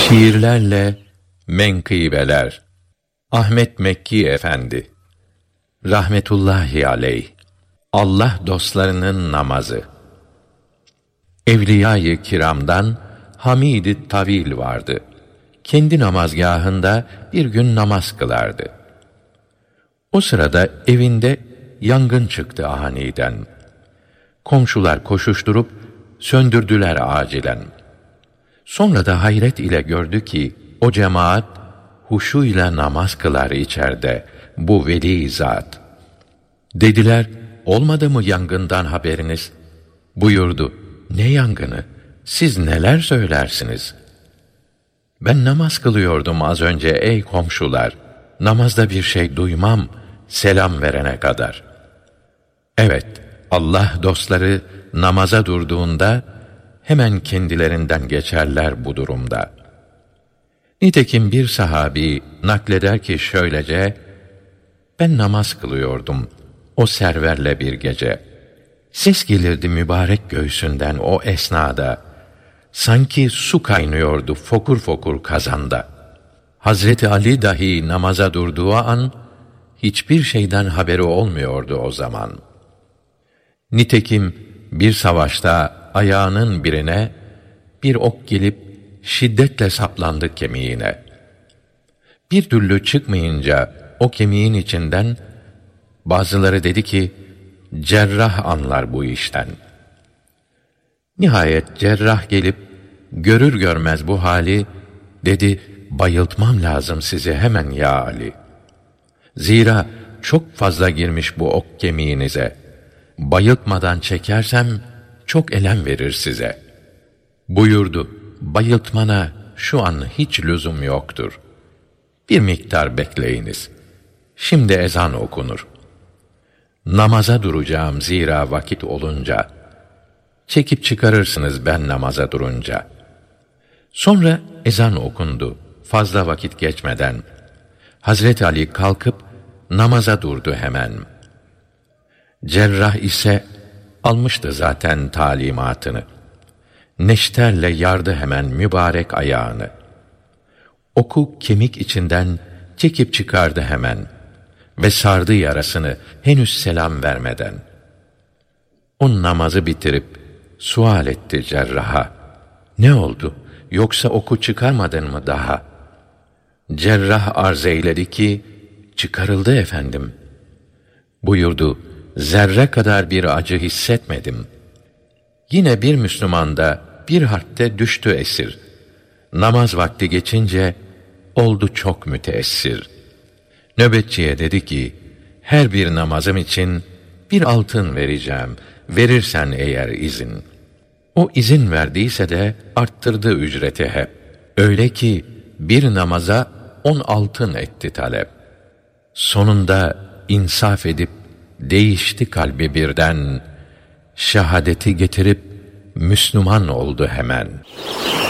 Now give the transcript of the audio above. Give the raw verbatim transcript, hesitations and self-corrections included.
Şiirlerle menkıbeler. Ahmet Mekki Efendi rahmetullahi aleyh. Allah dostlarının namazı. Evliya-i kiramdan Hamid-i Tavil vardı. Kendi namazgâhında bir gün namaz kılardı. O sırada evinde yangın çıktı aniden. Komşular koşuşturup söndürdüler acilen. Sonra da hayret ile gördü ki o cemaat huşuyla namaz kılar içeride, bu veli zat. Dediler, olmadı mı yangından haberiniz? Buyurdu, ne yangını? Siz neler söylersiniz? Ben namaz kılıyordum az önce ey komşular. Namazda bir şey duymam, selam verene kadar. Evet, Allah dostları namaza durduğunda hemen kendilerinden geçerler bu durumda. Nitekim bir sahabi nakleder ki şöylece, ben namaz kılıyordum o serverle bir gece. Ses gelirdi mübarek göğsünden o esnada. Sanki su kaynıyordu fokur fokur kazanda. Hazreti Ali dahi namaza durduğu an, hiçbir şeyden haberi olmuyordu o zaman. Nitekim bir savaşta ayağının birine bir ok gelip şiddetle saplandı kemiğine. Bir türlü çıkmayınca o kemiğin içinden bazıları dedi ki cerrah anlar bu işten. Nihayet cerrah gelip görür görmez bu hali dedi, bayıltmam lazım sizi hemen ya Ali. Zira çok fazla girmiş bu ok kemiğinize. Bayıltmadan çekersem çok elem verir size. Buyurdu, bayıltmana şu an hiç lüzum yoktur. Bir miktar bekleyiniz. Şimdi ezan okunur. Namaza duracağım zira vakit olunca. Çekip çıkarırsınız ben namaza durunca. Sonra ezan okundu. Fazla vakit geçmeden. Hazreti Ali kalkıp namaza durdu hemen. Cerrah ise almıştı zaten talimatını. Neşterle yardı hemen mübarek ayağını. Oku kemik içinden çekip çıkardı hemen ve sardı yarasını henüz selam vermeden. O namazı bitirip sual etti cerraha. Ne oldu? Yoksa oku çıkarmadın mı daha? Cerrah arz eyledi ki, çıkarıldı efendim. Buyurdu, zerre kadar bir acı hissetmedim. Yine bir Müslüman da bir harpte düştü esir. Namaz vakti geçince oldu çok müteessir. Nöbetçiye dedi ki, her bir namazım için bir altın vereceğim, verirsen eğer izin. O izin verdiyse de arttırdı ücreti hep. Öyle ki bir namaza on altın etti talep. Sonunda insaf edip değişti kalbi birden, şehadeti getirip Müslüman oldu hemen.